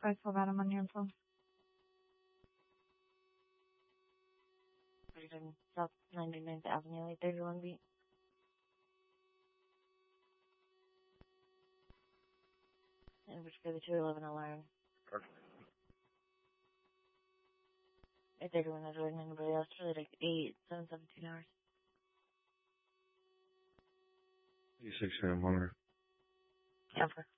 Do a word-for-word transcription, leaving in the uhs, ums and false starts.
I still got him on your phone. South ninety-ninth Avenue, eight thirty-one B. And which for the two eleven alarm. Perfect. eight thirty-one is ordering anybody else for like eight, seven, seventeen hours. eighty-six, I'm hungry. Cover.